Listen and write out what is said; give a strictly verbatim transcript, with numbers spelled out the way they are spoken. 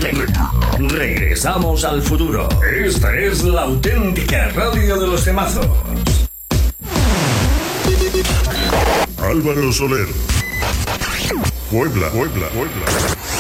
Regresamos al futuro. Esta es la auténtica radio de los temazos. Álvaro Soler. Puebla, Puebla, Puebla.